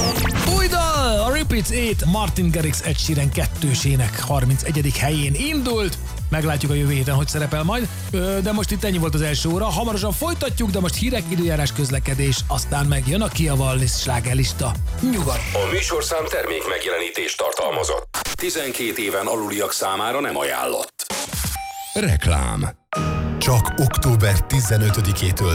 Új dal! A Repeat 8 Martin Garrix Ed Sheeran 2-sének 31. helyén indult. Meglátjuk a jövő héten, hogy szerepel majd. De most itt ennyi volt az első óra. Hamarosan folytatjuk, de most hírek, időjárás, közlekedés, aztán megjön a Kia Wallis slágerlista. Nyugodt! A műsorszám termék megjelenítést tartalmazott. 12 éven aluliak számára nem ajánlott. Reklám. Csak október 15-től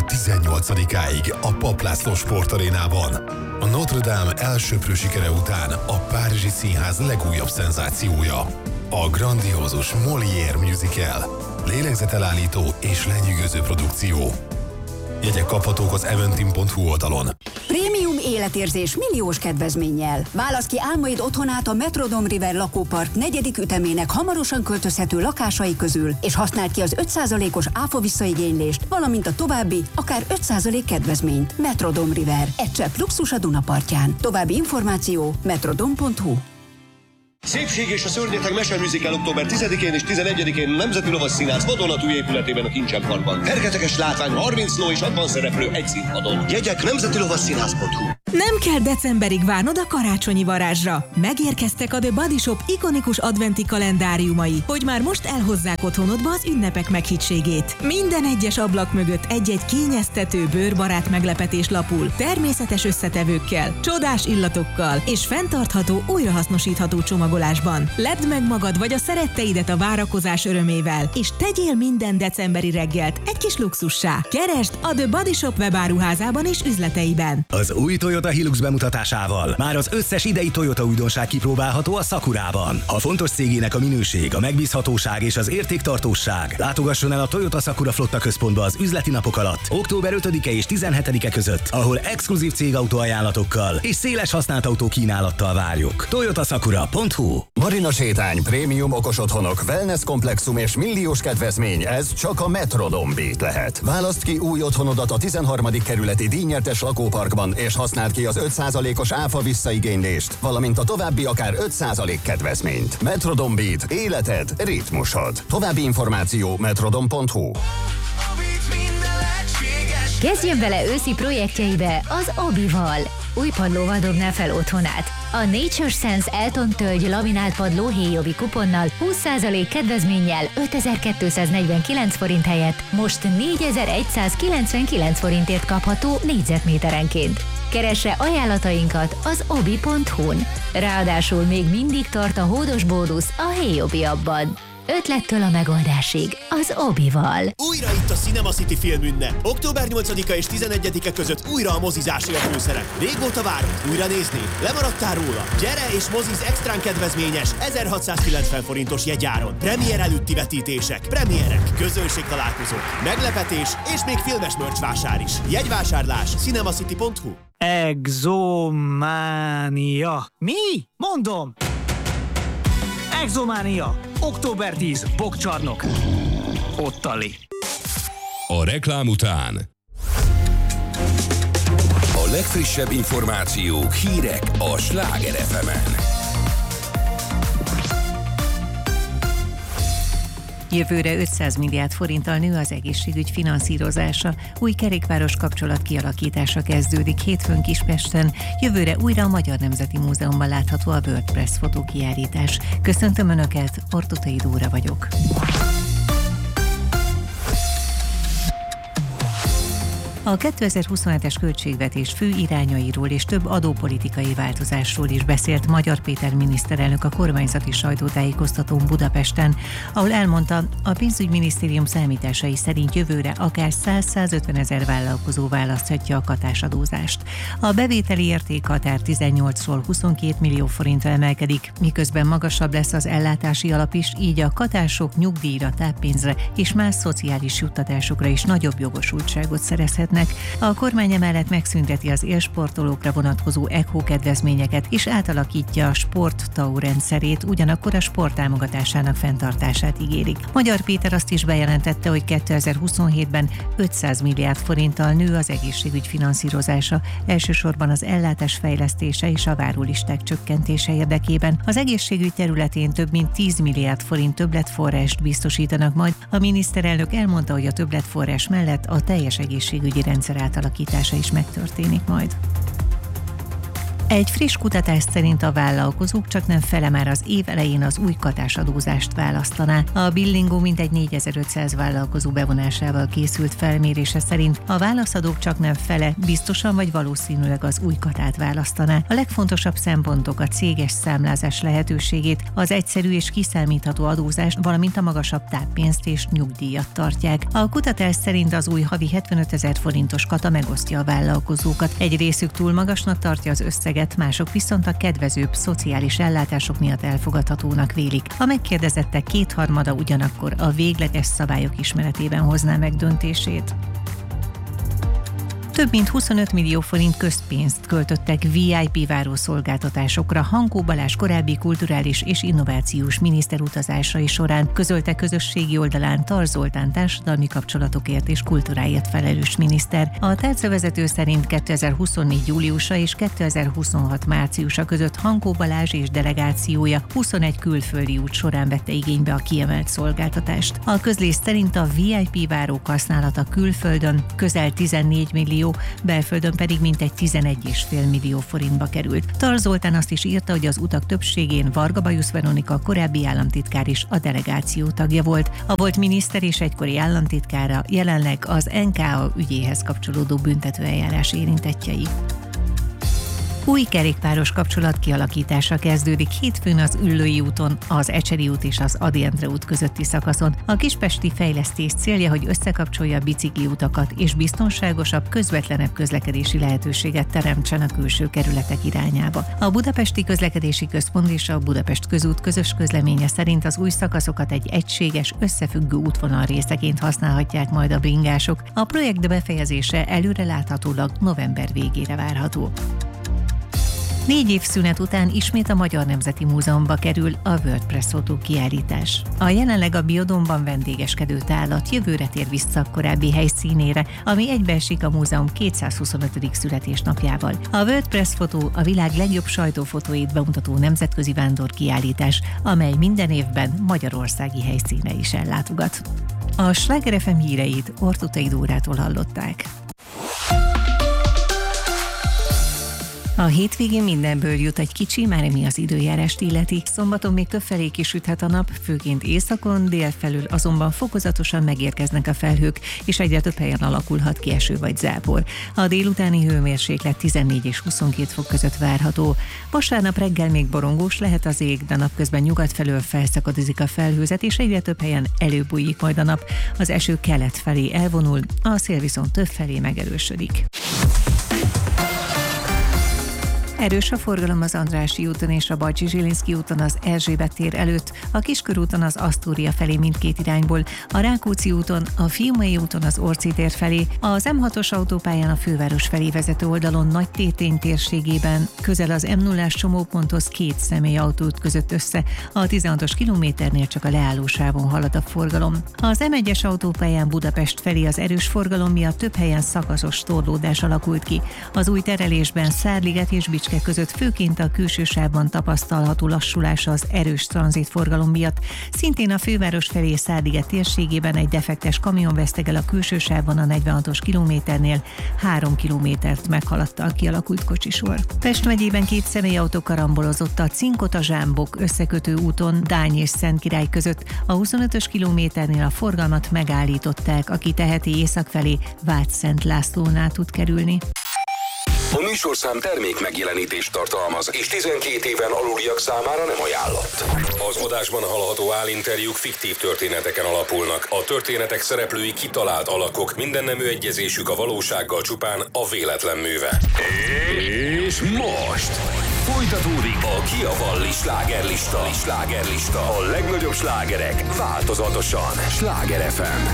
18-áig a Papp László Sportarénában. A Notre Dame elsöprő sikere után a Párizsi Színház legújabb szenzációja. A grandiózus Molière musical. Lélegzetelállító és lenyűgöző produkció. Jegyek kaphatók az eventim.hu oldalon. Prémium életérzés milliós kedvezménnyel. Válasz ki álmaid otthonát a Metrodome River lakópark 4. ütemének hamarosan költözhető lakásai közül, és használd ki az 5%-os áfa visszaigénylést, valamint a további, akár 5% kedvezményt. Metrodome River. Egy csepp luxus a Dunapartján. További információ metrodome.hu. Szépség és a szörnyeteg meseműzikál október 10-én és 11-én Nemzeti Lovasszínház vadonatúj épületében a Kincsen Parkban. Fergeteges látvány, 30 ló és 60 szereplő egy színpadon. Jegyek nemzetilovasszínház.hu. Nem kell decemberig várnod a karácsonyi varázsra. Megérkeztek a The Body Shop ikonikus adventi kalendáriumai, hogy már most elhozzák otthonodba az ünnepek meghittségét. Minden egyes ablak mögött egy-egy kényeztető, bőrbarát meglepetés lapul, természetes összetevőkkel, csodás illatokkal és fenntartható, újrahasznosítható csomagolásban. Lepd meg magad vagy a szeretteidet a várakozás örömével, és tegyél minden decemberi reggelt egy kis luxussá. Keresd a The Body Shop webáruházában és üzleteiben. Az új Toyota Hilux bemutatásával már az összes idei Toyota újdonság kipróbálható a Sakurában. A fontos cégének a minőség, a megbízhatóság és az értéktartóság. Látogasson el a Toyota Sakura Flotta központba az üzleti napok alatt, október 5-e és 17-e között, ahol exkluzív cégautó ajánlatokkal és széles használt autó kínálattal várjuk. toyotasakura.hu. Marina sétány, prémium okos otthonok, wellness komplexum és milliós kedvezmény, ez csak a Metrodome Beat lehet. Válaszd ki új otthonodat a 13. kerületi díjnyertes lakóparkban, és használd ki az 5%-os áfa visszaigénylést, valamint a további akár 5% kedvezményt. Metrodome Beat. Életed, ritmusod. További információ metrodome.hu. Kezdjen bele őszi projektjeibe az Obival. Új padlóval dobná fel otthonát. A Nature Sense Elton tölgy laminált padló héjobi kuponnal 20% kedvezménnyel 5249 forint helyett most 4199 forintért kapható négyzetméterenként. Keresse ajánlatainkat az obi.hu-n. Ráadásul még mindig tart a hódos bónusz a héjobi abban. Ötlettől a megoldásig az Obival. Újra itt a Cinema City filmünnep. Október 8-a és 11-e között újra a mozizásé a főszerep. Régóta várod? Újra nézni? Lemaradtál róla? Gyere és moziz extrán kedvezményes 1690 forintos jegyáron. Premier előtti vetítések, premierek, közönségtalálkozók, meglepetés és még filmes merch vásár is. Jegyvásárlás cinemacity.hu. Exománia. Mi? Mondom! Exománia. Október 10. Bokcsarnok. Ottali. A reklám után a legfrissebb információk, hírek a Sláger FM-en. Jövőre 500 milliárd forinttal nő az egészségügy finanszírozása. Új kerékpáros kapcsolat kialakítása kezdődik hétfőn Kispesten. Jövőre újra a Magyar Nemzeti Múzeumban látható a WordPress fotókiállítás. Köszöntöm Önöket, Ortutai Dóra vagyok. A 2027-es költségvetés fő irányairól és több adópolitikai változásról is beszélt Magyar Péter miniszterelnök a kormányzati sajtótájékoztatón Budapesten, ahol elmondta, a pénzügyminisztérium számításai szerint jövőre akár 100-150 ezer vállalkozó választhatja a katásadózást. A bevételi értékhatár 18-ról 22 millió forintra emelkedik, miközben magasabb lesz az ellátási alap is, így a katások nyugdíjra, táppénzre és más szociális juttatásokra is nagyobb jogosultságot szerezhet. A kormány emellett megszünteti az élsportolókra vonatkozó ECHO kedvezményeket és átalakítja a sport-TAU rendszerét, ugyanakkor a sport támogatásának fenntartását ígérik. Magyar Péter azt is bejelentette, hogy 2027-ben 500 milliárd forinttal nő az egészségügy finanszírozása, elsősorban az ellátás fejlesztése és a várólisták csökkentése érdekében. Az egészségügy területén több mint 10 milliárd forint többletforrást biztosítanak majd. A miniszterelnök elmondta, hogy a többletforrás mellett a teljes egészségügyi rendszer átalakítása is megtörténik majd. Egy friss kutatás szerint a vállalkozók csaknem fele már az év elején az új katásadózást választaná. A Billingo mintegy 4500 vállalkozó bevonásával készült felmérése szerint a válaszadók csaknem fele biztosan vagy valószínűleg az új katát választaná. A legfontosabb szempontok a céges számlázás lehetőségét, az egyszerű és kiszámítható adózást, valamint a magasabb táppénzt és nyugdíjat tartják. A kutatás szerint az új havi 75 000 forintos kata megosztja a vállalkozókat. Egy részük túl magasnak tartja az összeget, mások viszont a kedvezőbb szociális ellátások miatt elfogadhatónak vélik. A megkérdezettek 2/3 ugyanakkor a végleges szabályok ismeretében hozná meg döntését. Több mint 25 millió forint közpénzt költöttek VIP várószolgáltatásokra Hankó Balázs korábbi kulturális és innovációs miniszter utazásai során, közölte közösségi oldalán Tar Zoltán társadalmi kapcsolatokért és kultúráért felelős miniszter. A tárcavezető szerint 2024. júliusa és 2026. márciusa között Hankó Balázs és delegációja 21 külföldi út során vette igénybe a kiemelt szolgáltatást. A közlés szerint a VIP várók használata külföldön közel 14 millió, belföldön pedig mintegy 11,5 millió forintba került. Tar Zoltán azt is írta, hogy az utak többségén Varga Bajusz Veronika korábbi államtitkár is a delegáció tagja volt. A volt miniszter és egykori államtitkára jelenleg az NKA ügyéhez kapcsolódó büntetőeljárás érintettjei. Új kerékpáros kapcsolat kialakítása kezdődik hétfőn az Üllői úton, az Ecseri út és az Ady Endre út közötti szakaszon. A kispesti fejlesztés célja, hogy összekapcsolja a bicikliutakat és biztonságosabb, közvetlenebb közlekedési lehetőséget teremtsen a külső kerületek irányába. A Budapesti Közlekedési Központ és a Budapest Közút közös közleménye szerint az új szakaszokat egy egységes, összefüggő útvonal részeként használhatják majd a bringások. A projekt befejezése előreláthatólag november végére várható. 4 év szünet után ismét a Magyar Nemzeti Múzeumba kerül a WordPress fotó kiállítás. A jelenleg a Biodómban vendégeskedő tárlat jövőre tér vissza korábbi helyszínére, ami egybeesik a múzeum 225. születésnapjával. A WordPress fotó a világ legjobb sajtófotóit bemutató nemzetközi vándorkiállítás, amely minden évben magyarországi helyszíne is ellátogat. A Sláger FM híreit Ortutai Dórától hallották. A hétvégén mindenből jut egy kicsi, már ami az időjárást illeti. Szombaton még többfelé kisüthet a nap, főként északon, délfelül azonban fokozatosan megérkeznek a felhők, és egyre több helyen alakulhat ki eső vagy zápor. A délutáni hőmérséklet 14 és 22 fok között várható. Vasárnap reggel még borongós lehet az ég, de napközben nyugat felől felszakadozik a felhőzet, és egyre több helyen előbújik majd a nap. Az eső kelet felé elvonul, a szél viszont több felé megerősödik. Erős a forgalom az Andrássy úton és a Bajcsy-Zsilinszky úton az Erzsébet tér előtt, a Kiskörúton az Asztória felé mindkét irányból, a Rákóczi úton, a Fiumei úton az Orci tér felé, az M6-os autópályán a főváros felé vezető oldalon Nagytétény térségében, közel az M0-ás csomóponthoz 2 személyautót között össze, a 16-os kilométernél csak a leállósávon halad a forgalom. Az M1-es autópályán Budapest felé az erős forgalom miatt több helyen szakaszos torlódás alakult ki. Az új terelésben Szárliget és Bicske között főként a külső sávban tapasztalható lassulás az erős tranzitforgalom miatt. Szintén a főváros felé Szárliget térségében egy defektes kamion vesztegel a külső sávban a 46-os kilométernél, 3 kilométert meghaladta a kialakult kocsisor. Pest megyében 2 személyautó karambolozott a Cinkota-Zsámbok összekötő úton Dány és Szentkirály között. A 25-ös kilométernél a forgalmat megállították, aki teheti észak felé Vácszent Lászlónál tud kerülni. A műsorszám termék megjelenítést tartalmaz, és 12 éven aluliak számára nem ajánlott. Az adásban hallható állinterjúk fiktív történeteken alapulnak. A történetek szereplői kitalált alakok, minden nemű egyezésük a valósággal csupán a véletlen műve. És most folytatódik a Kiavalli slágerlista. A legnagyobb slágerek változatosan. Sláger FM.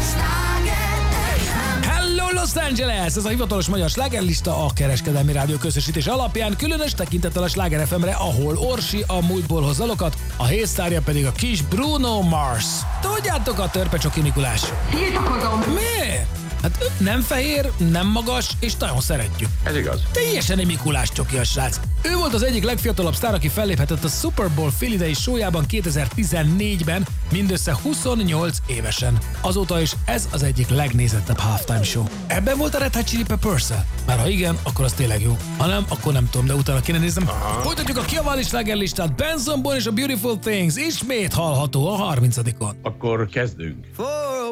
Hello Los Angeles! Ez a hivatalos magyar slágerlista a Kereskedelmi Rádió közösítés alapján, különös tekintettel a Sláger FM-re, ahol Orsi a múltból hoz dalokat, a hétsztárja pedig a kis Bruno Mars. Tudjátok, a törpe Csoki Mikulás. Tiltakozom! Mi? Hát nem fehér, nem magas, és nagyon szeretjük. Ez igaz. Teljesen egy Mikulás csoki a srác. Ő volt az egyik legfiatalabb sztár, aki felléphetett a Super Bowl félidei show-jában 2014-ben, mindössze 28 évesen. Azóta is ez az egyik legnézettebb halftime show. Ebben volt a Red Hot Chili Peppers-el? Már ha igen, akkor az tényleg jó. Ha nem, akkor nem tudom, de utána kéne néznem. Folytatjuk a kiabálni slágerlistát. Benson Boone és a Beautiful Things ismét hallható a 30-on. Akkor kezdünk.